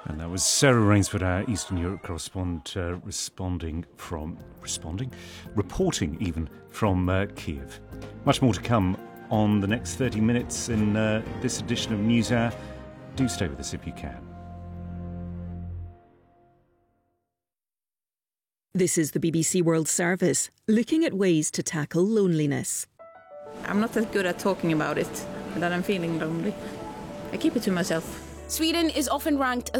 And that was Sarah Rainsford, our Eastern Europe correspondent, reporting even from Kiev. Much more to come on the next 30 minutes in this edition of NewsHour. Do stay with us if you can. This is the BBC World Service, looking at ways to tackle loneliness. I'm not that good at talking about it, that I'm feeling lonely. I keep it to myself. Sweden is often ranked as